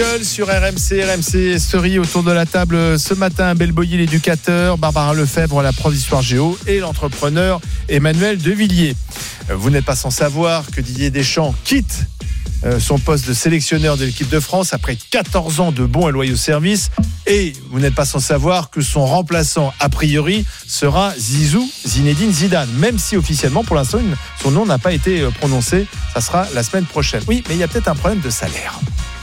Jingle sur RMC Story autour de la table ce matin. Belboyer, l'éducateur, Barbara Lefebvre, la prof d'histoire géo et l'entrepreneur Emmanuel Devilliers. Vous n'êtes pas sans savoir que Didier Deschamps quitte son poste de sélectionneur de l'équipe de France après 14 ans de bons et loyaux services. Et vous n'êtes pas sans savoir que son remplaçant, a priori, sera Zinedine Zidane. Même si officiellement, pour l'instant, son nom n'a pas été prononcé. Ça sera la semaine prochaine. Oui, mais il y a peut-être un problème de salaire.